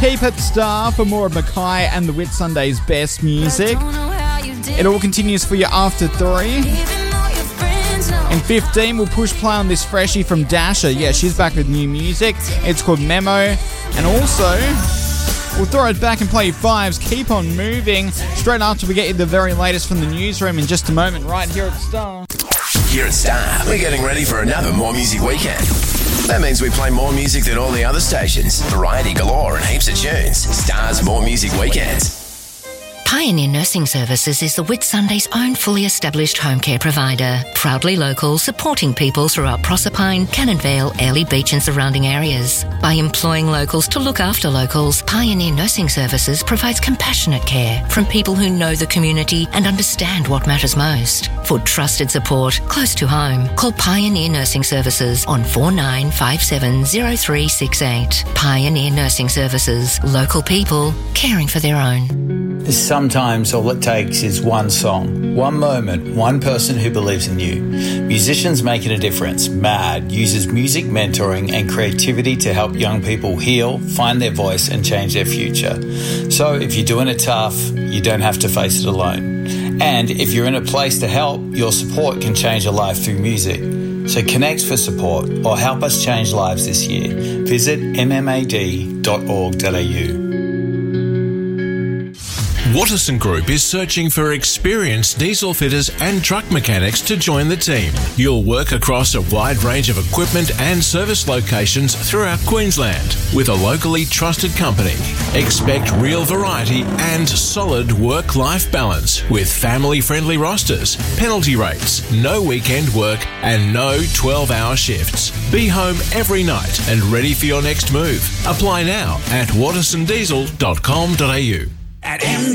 Keep it Star for more of Mackay and the Whitsundays' best music. It all continues for you after 3. In 15, we'll push play on this freshie from Dasha. Yeah, she's back with new music. It's called Memo. And also, we'll throw it back and play 5s. Keep on moving. Straight after we get you the very latest from the newsroom in just a moment, right here at Star. Here at Star, we're getting ready for another More Music Weekend. That means we play more music than all the other stations. Variety galore and heaps of tunes. Star's More Music Weekends. Pioneer Nursing Services is the Whitsunday's own fully established home care provider. Proudly local, supporting people throughout Proserpine, Cannon Vale, Airlie Beach and surrounding areas. By employing locals to look after locals, Pioneer Nursing Services provides compassionate care from people who know the community and understand what matters most. For trusted support close to home, call Pioneer Nursing Services on 49570368. Pioneer Nursing Services. Local people caring for their own. Sometimes all it takes is one song, one moment, one person who believes in you. Musicians Making a Difference, MAD, uses music mentoring and creativity to help young people heal, find their voice and change their future. So if you're doing it tough, you don't have to face it alone. And if you're in a place to help, your support can change a life through music. So connect for support or help us change lives this year. Visit mmad.org.au. Watterson Group is searching for experienced diesel fitters and truck mechanics to join the team. You'll work across a wide range of equipment and service locations throughout Queensland with a locally trusted company. Expect real variety and solid work-life balance with family-friendly rosters, penalty rates, no weekend work and no 12-hour shifts. Be home every night and ready for your next move. Apply now at wattersondiesel.com.au. At MG